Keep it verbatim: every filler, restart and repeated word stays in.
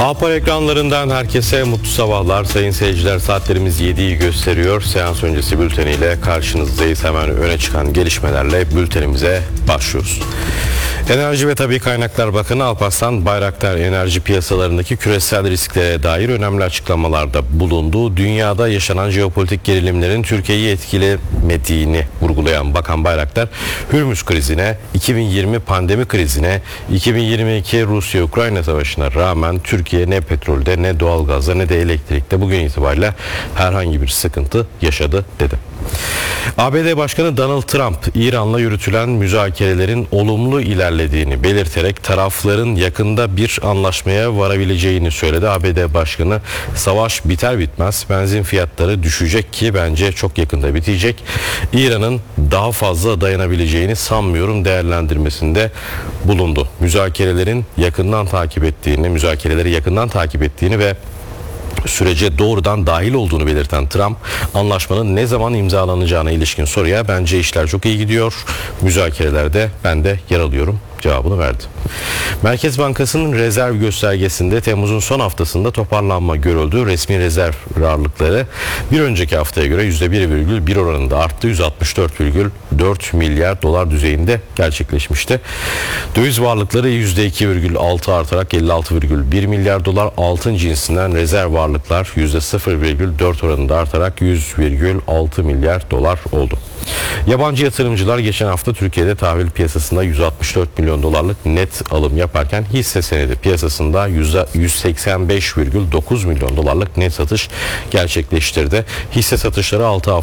Ahpar ekranlarından herkese mutlu sabahlar. Sayın seyirciler, saatlerimiz yediyi gösteriyor. Seans öncesi bülteniyle karşınızdayız. Hemen öne çıkan gelişmelerle bültenimize başlıyoruz. Enerji ve Tabii Kaynaklar Bakanı Alparslan Bayraktar enerji piyasalarındaki küresel risklere dair önemli açıklamalarda bulundu. Dünyada yaşanan jeopolitik gerilimlerin Türkiye'yi etkilemediğini vurgulayan Bakan Bayraktar, Hürmüz krizine, iki bin yirmi pandemi krizine, iki bin yirmi iki Rusya-Ukrayna savaşına rağmen Türkiye ne petrolde, ne doğalgazda, ne de elektrikte bugün itibariyle herhangi bir sıkıntı yaşadı dedi. A B D Başkanı Donald Trump, İran'la yürütülen müzakerelerin olumlu ilerlediğini belirterek tarafların yakında bir anlaşmaya varabileceğini söyledi. A B D Başkanı, savaş biter bitmez benzin fiyatları düşecek ki bence çok yakında bitecek. İran'ın daha fazla dayanabileceğini sanmıyorum değerlendirmesinde bulundu. Müzakerelerin yakından takip ettiğini, müzakereleri yakından takip ettiğini ve sürece doğrudan dahil olduğunu belirten Trump, anlaşmanın ne zaman imzalanacağına ilişkin soruya bence işler çok iyi gidiyor, müzakerelerde ben de yer alıyorum cevabını verdi. Merkez Bankası'nın rezerv göstergesinde Temmuz'un son haftasında toparlanma görüldü. Resmi rezerv ağırlıkları bir önceki haftaya göre yüzde bir virgül bir oranında arttı. yüz altmış dört virgül dört milyar dolar düzeyinde gerçekleşmişti. Döviz varlıkları yüzde iki virgül altı artarak elli altı virgül bir milyar dolar. Altın cinsinden rezerv varlıklar yüzde sıfır virgül dört oranında artarak yüz virgül altı milyar dolar oldu. Yabancı yatırımcılar geçen hafta Türkiye'de tahvil piyasasında yüz altmış dört milyon dolarlık net alım yaparken hisse senedi piyasasında yüz seksen beş virgül dokuz milyon dolarlık net satış gerçekleştirdi. Hisse satışları altı hafta